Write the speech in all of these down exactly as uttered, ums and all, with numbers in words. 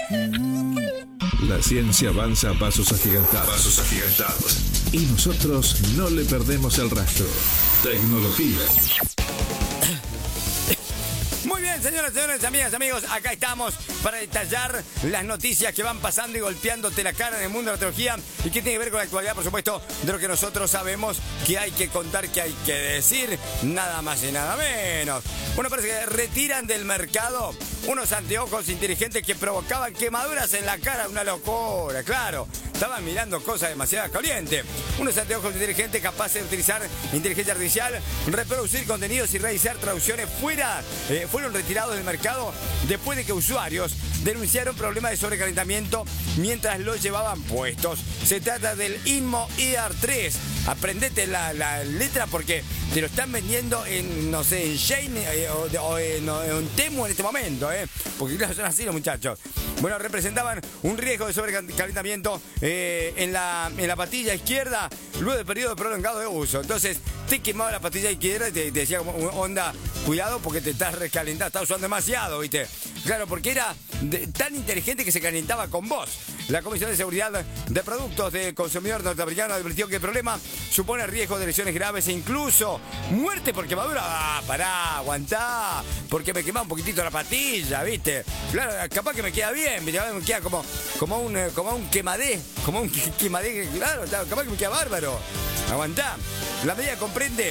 La ciencia avanza a pasos agigantados. Pasos agigantados. Y nosotros no le perdemos el rastro. Tecnología. Muy bien, señoras, señores, amigas, amigos, acá estamos para detallar las noticias que van pasando y golpeándote la cara en el mundo de la tecnología y que tiene que ver con la actualidad, por supuesto, de lo que nosotros sabemos que hay que contar, que hay que decir, nada más y nada menos. Bueno, parece que retiran del mercado unos anteojos inteligentes que provocaban quemaduras en la cara, una locura, claro. Estaban mirando cosas demasiado calientes. Unos anteojos inteligentes capaces de utilizar inteligencia artificial, reproducir contenidos y realizar traducciones fuera, eh, fueron retirados del mercado después de que usuarios denunciaron problemas de sobrecalentamiento mientras los llevaban puestos. Se trata del Inmo E R tres. Aprendete la, la letra porque te lo están vendiendo en, no sé, en Shane eh, o, o en, o en Temu en este momento, ¿eh? Porque claro, son así los muchachos. Bueno, representaban un riesgo de sobrecalentamiento eh, en, la, en la patilla izquierda luego del periodo prolongado de uso. Entonces, te quemaba la patilla izquierda y te, te decía como onda, cuidado porque te estás recalentando, estás usando demasiado, ¿viste? Claro, porque era de, tan inteligente que se calentaba con vos. La Comisión de Seguridad de Productos del Consumidor norteamericano advirtió que el problema supone riesgo de lesiones graves e incluso muerte por quemadura. Ah, pará, aguantá, porque me quema un poquitito la patilla, ¿viste? Claro, capaz que me queda bien, me queda como, como, un, como un quemadé, como un quemadé, claro, capaz que me queda bárbaro. Aguantá. La medida comprende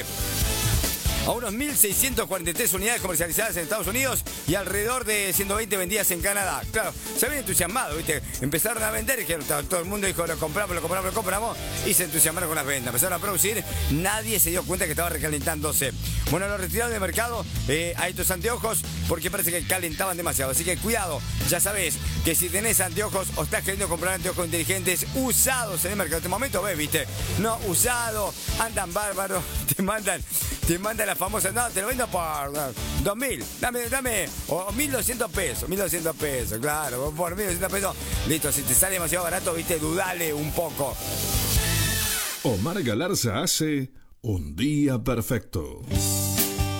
a unos mil seiscientas cuarenta y tres unidades comercializadas en Estados Unidos y alrededor de ciento veinte vendidas en Canadá. Claro, se habían entusiasmado, ¿viste? Empezaron a vender y que todo el mundo dijo, lo compramos, lo compramos, lo compramos, y se entusiasmaron con las ventas. Empezaron a producir, nadie se dio cuenta que estaba recalentándose. Bueno, lo retiraron del mercado eh, a estos anteojos porque parece que calentaban demasiado. Así que cuidado, ya sabés que si tenés anteojos o estás queriendo comprar anteojos inteligentes usados en el mercado, en este momento ves, ¿viste? No, usado, andan bárbaros, te mandan, te mandan la famosa, no, te lo vendo por dos mil, dame, dame, o mil doscientos pesos, mil doscientos pesos, claro, por mil doscientos pesos, listo, si te sale demasiado barato, viste, dudale un poco. Omar Galarza hace Un Día Perfecto.